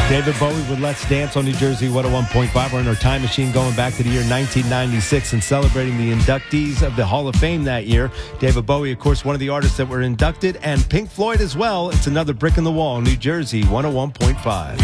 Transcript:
David Bowie with Let's Dance on New Jersey 101.5. We're in our time machine going back to the year 1996 and celebrating the inductees of the Hall of Fame that year. David Bowie, of course, one of the artists that were inducted, and Pink Floyd as well. It's another brick in the wall, New Jersey 101.5.